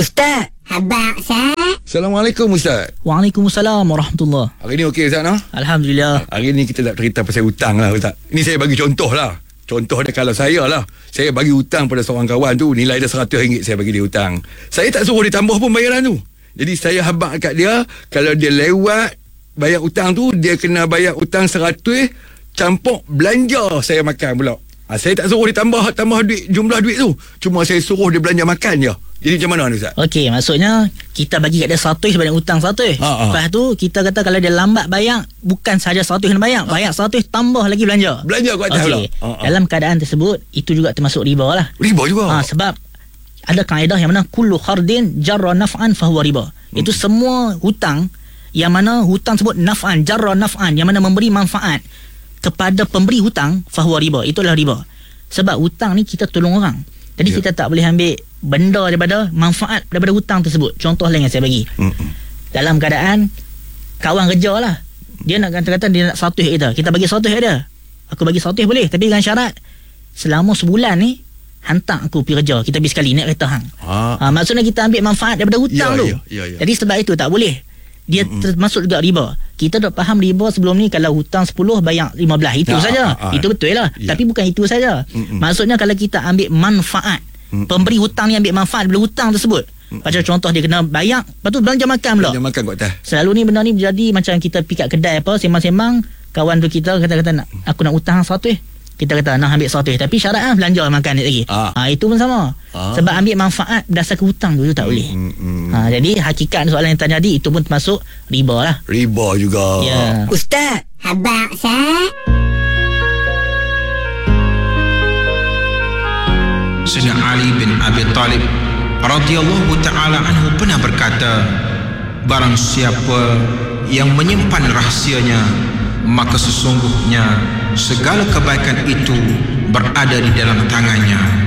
Ustaz, habaq Ustaz. Assalamualaikum Ustaz. Waalaikumsalam warahmatullahi. Hari ni okey Ustaz no? Alhamdulillah. Hari ni kita nak cerita pasal hutang lah Ustaz. Ini saya bagi contoh lah. Contoh dia kalau saya lah, saya bagi hutang pada seorang kawan tu, nilai dia RM100 saya bagi dia hutang. Saya tak suruh dia tambah pun bayaran tu. Jadi saya habaq kat dia, kalau dia lewat bayar hutang tu, dia kena bayar hutang RM100 campur belanja saya makan pula. Saya tak suruh dia tambah duit, jumlah duit tu. Cuma saya suruh dia belanja makan je. Jadi macam mana ni Ustaz? Okey, maksudnya kita bagi kat dia 100 sebanyak hutang 100. Lepas tu kita kata kalau dia lambat bayar, bukan sahaja 100 kena bayar. Bayar 100 tambah lagi belanja. Belanja kat atas pula. Dalam keadaan tersebut, itu juga termasuk riba lah. Riba juga? Sebab ada kaedah yang mana kullu khardin jarra naf'an fahuwa riba. Itu semua hutang yang mana hutang sebut naf'an, jarra naf'an, yang mana memberi manfaat kepada pemberi hutang, fahuwa riba. Itulah riba. Sebab hutang ni kita tolong orang. Jadi kita tak boleh ambil benda daripada manfaat daripada hutang tersebut. Contoh lain yang saya bagi. Dalam keadaan kawan kerja lah, dia nak kata dia nak 100 kita. Kita bagi 100 dia. Aku bagi 100 boleh, tapi dengan syarat selama sebulan ni hantar aku pergi kerja. Kita pergi sekali naik kereta hang. Maksudnya kita ambil manfaat daripada hutang tu. Jadi sebab itu tak boleh. Dia termasuk juga riba. Kita dah faham riba sebelum ni, kalau hutang 10 bayar 15, itu saja. Itu betul lah. Tapi bukan itu saja. Maksudnya kalau kita ambil manfaat, pemberi hutang ni ambil manfaat daripada hutang tersebut. Macam contoh dia kena bayar, lepas tu belanja makan pula. Belanja makan kat atas. Selalu ni benda ni berjadi macam kita pergi kat kedai apa, sembang-sembang, kawan tu kita kata aku nak hutang 100. Kita kata nak ambil 100, tapi syarat belanja makan lagi. Itu pun sama. Sebab ambil manfaat berdasarkan hutang tu tak boleh. Jadi hakikat soalan yang tanya tadi, itu pun termasuk riba lah. Riba juga. Ya. Ustaz, habaq Ustaz. Sayyidina Ali bin Abi Talib radhiyallahu ta'ala anhu pernah berkata, barang siapa yang menyimpan rahsianya, maka sesungguhnya segala kebaikan itu berada di dalam tangannya.